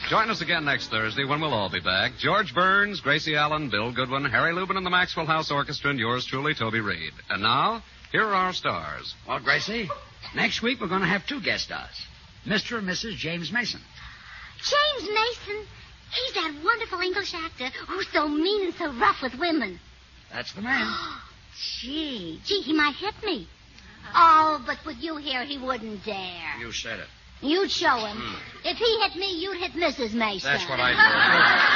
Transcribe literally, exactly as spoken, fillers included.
Join us again next Thursday when we'll all be back. George Burns, Gracie Allen, Bill Goodwin, Harry Lubin, and the Maxwell House Orchestra, and yours truly, Toby Reed. And now, here are our stars. Well, Gracie, next week we're going to have two guest stars. Mister and Missus James Mason. James Mason? He's that wonderful English actor who's so mean and so rough with women. That's the man. Gee, gee, he might hit me. Oh, but with you here, he wouldn't dare. You said it. You'd show him. Hmm. If he hit me, you'd hit Missus Mason. That's what I do.